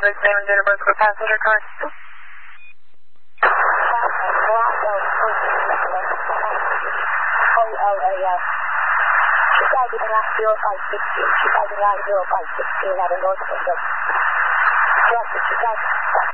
driver's name and date of birth of the passenger car? Yes. She died in around 0516. She died around 0516 at a North Window. Yes, she died.